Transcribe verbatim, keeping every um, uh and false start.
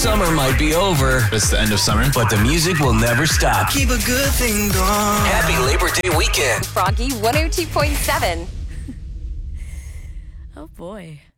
Summer might be over. It's the end of summer. But the music will never stop. Keep a good thing going. Happy Labor Day weekend. Froggy one oh two point seven. Oh boy.